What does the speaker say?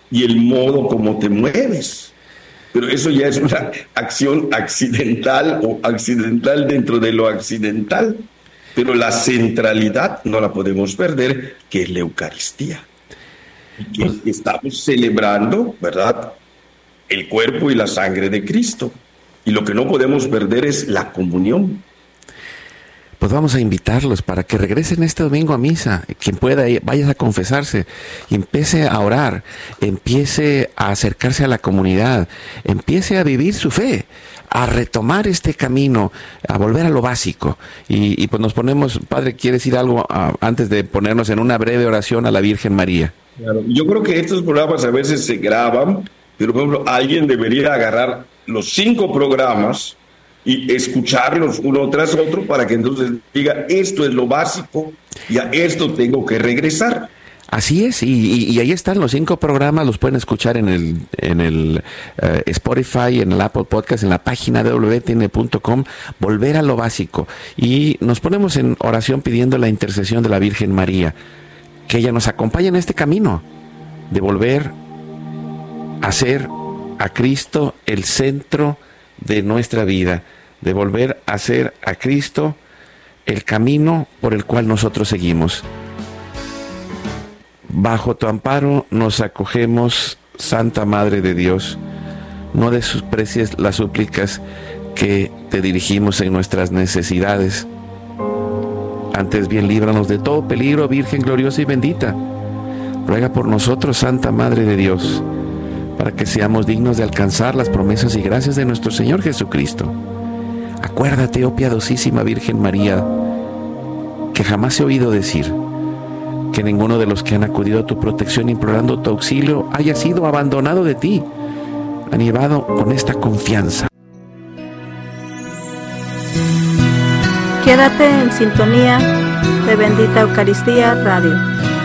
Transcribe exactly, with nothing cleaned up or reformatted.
y el modo como te mueves. Pero eso ya es una acción accidental o accidental dentro de lo accidental. Pero la centralidad no la podemos perder, que es la Eucaristía. Y que estamos celebrando, ¿verdad?, el cuerpo y la sangre de Cristo. Y lo que no podemos perder es la comunión. Pues vamos a invitarlos para que regresen este domingo a misa. Quien pueda, vaya a confesarse y empiece a orar, empiece a acercarse a la comunidad, empiece a vivir su fe, a retomar este camino, a volver a lo básico. Y, y pues nos ponemos, Padre, ¿quiere decir algo uh, antes de ponernos en una breve oración a la Virgen María? Claro. Yo creo que estos programas a veces se graban, pero por ejemplo, alguien debería agarrar los cinco programas y escucharlos uno tras otro para que entonces diga, esto es lo básico y a esto tengo que regresar. Así es, y, y, y ahí están los cinco programas, los pueden escuchar en el, en el uh, Spotify, en el Apple Podcast, en la página de doble u t n punto com, volver a lo básico. Y nos ponemos en oración pidiendo la intercesión de la Virgen María, que ella nos acompañe en este camino de volver a hacer a Cristo el centro de nuestra vida, de volver a hacer a Cristo el camino por el cual nosotros seguimos. Bajo tu amparo nos acogemos, Santa Madre de Dios. No desprecies las súplicas que te dirigimos en nuestras necesidades. Antes bien, líbranos de todo peligro, Virgen gloriosa y bendita. Ruega por nosotros, Santa Madre de Dios, para que seamos dignos de alcanzar las promesas y gracias de nuestro Señor Jesucristo. Acuérdate, oh piadosísima Virgen María, que jamás he oído decir que ninguno de los que han acudido a tu protección implorando tu auxilio haya sido abandonado de ti. Han llevado con esta confianza. Quédate en sintonía de Bendita Eucaristía Radio.